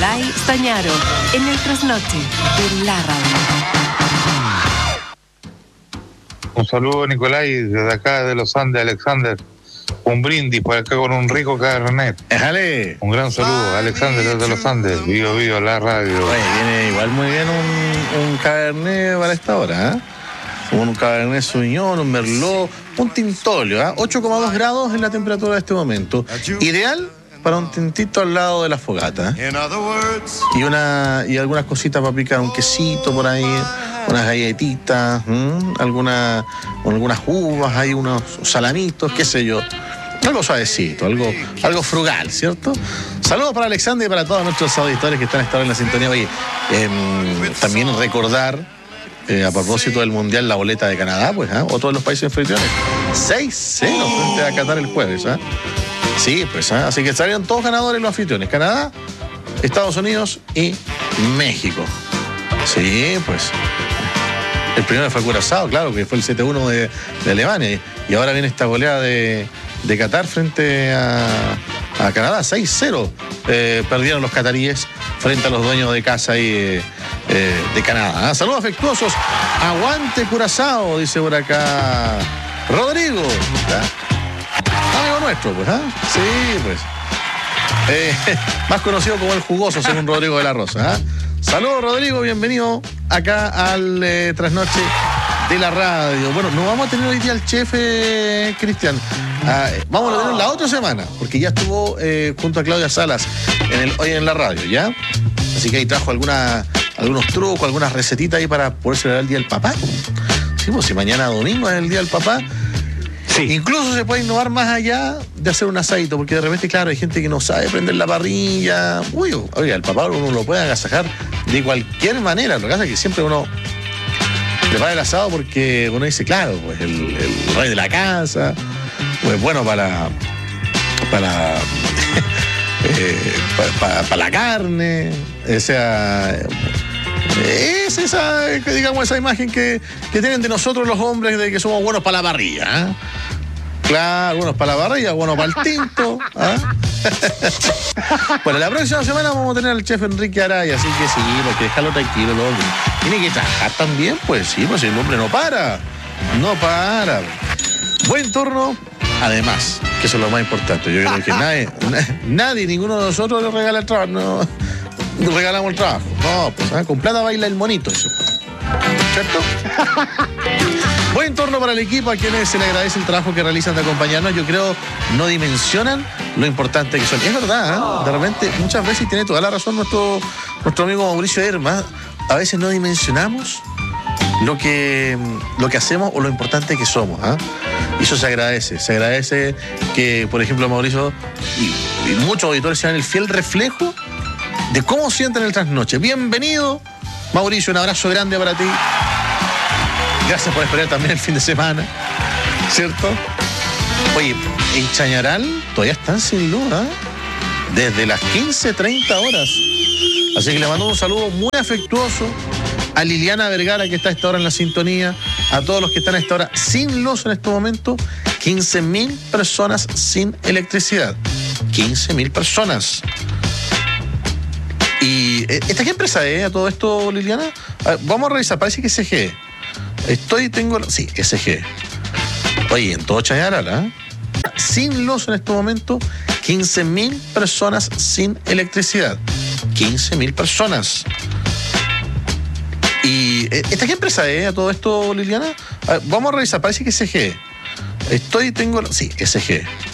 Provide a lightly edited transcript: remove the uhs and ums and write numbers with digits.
Nicolai Stañaro en el trasnoche de la radio. Un saludo, Nicolai, desde acá de los Andes, Alexander. Un brindis por acá con un rico Cabernet. Déjale. Un gran saludo, Alexander desde los Andes. Vivo, la radio. Oye, viene igual muy bien un Cabernet para esta hora, ¿eh? Un Cabernet Sauvignon, un Merlot, un Tintolio, ¿eh? 8,2 grados en la temperatura de este momento. Ideal para un tintito al lado de la fogata, ¿eh? Y algunas cositas para picar, un quesito por ahí, unas galletitas, algunas uvas, hay unos salamitos, qué sé yo. Algo suavecito, algo frugal, ¿cierto? Saludos para Alexander y para todos nuestros auditores que están a esta hora en la sintonía. Oye, también recordar, a propósito del Mundial, la boleta de Canadá, pues, otro de los países anfitriones. 6-0 frente a Qatar el jueves, ¿eh? Sí, pues, así que salieron todos ganadores los anfitriones. Canadá, Estados Unidos y México. Sí, pues. El primero fue Curazao, claro, que fue el 7-1 de Alemania. Y ahora viene esta goleada de Qatar frente a Canadá, 6-0. Perdieron los cataríes frente a los dueños de casa ahí de Canadá. Saludos afectuosos. Aguante Curazao, dice por acá Rodrigo. Amigo nuestro, pues, Sí, pues. Más conocido como el jugoso, según Rodrigo de la Rosa. Saludos, Rodrigo, bienvenido acá al trasnoche de la radio. Bueno, no vamos a tener hoy día al chef Cristian. Vamos a tener la otra semana, porque ya estuvo junto a Claudia Salas hoy en la radio, ¿ya? Así que ahí trajo algunos trucos, algunas recetitas ahí para poder celebrar el Día del Papá. Sí, pues si mañana domingo es el Día del Papá. Sí. Incluso se puede innovar más allá de hacer un asadito, porque de repente, claro, hay gente que no sabe prender la parrilla. Oiga, el papá uno lo puede agasajar de cualquier manera. Lo que pasa es que siempre uno prepara el asado porque uno dice, claro, pues el rey de la casa, pues bueno para la carne, o sea, es esa imagen que tienen de nosotros los hombres de que somos buenos para la parrilla, ¿eh? Claro, buenos para la parrilla, buenos para el tinto, ¿eh? Bueno, la próxima semana vamos a tener al chef Enrique Araya, así que sí, porque déjalo tranquilo, el hombre. Tiene que trabajar también, pues sí, pues el hombre no para. Buen turno, además, que eso es lo más importante. Yo creo que nadie, ninguno de nosotros le regala el trabajo, no regalamos el trabajo. No, pues con plata baila el monito, eso. ¿Cierto? Buen turno para el equipo, a quienes se le agradece el trabajo que realizan de acompañarnos. Yo creo no dimensionan lo importante que son. Es verdad, ¿eh? De repente, muchas veces tiene toda la razón nuestro amigo Mauricio Herma. A veces no dimensionamos lo que hacemos o lo importante que somos, ¿eh? Y eso se agradece. Se agradece que, por ejemplo, Mauricio y muchos auditores sean el fiel reflejo de cómo sienten el trasnoche. Bienvenido, Mauricio, un abrazo grande para ti. Gracias por esperar también el fin de semana, ¿cierto? Oye, en Chañaral todavía están sin luz, ¿eh? Desde las 15:30 horas. Así que le mando un saludo muy afectuoso a Liliana Vergara, que está a esta hora en la sintonía, a todos los que están a esta hora sin luz en este momento. 15.000 personas sin electricidad. 15.000 personas. ¿Y esta qué empresa es a todo esto, Liliana? Vamos a revisar, parece que es SG. Sí, SG. Oye, en todo Chañaral, ¿eh? Sin luz en este momento, 15.000 personas sin electricidad. 15.000 personas. ¿Y esta qué empresa es a todo esto, Liliana? Vamos a revisar, parece que es SG. Sí, SG.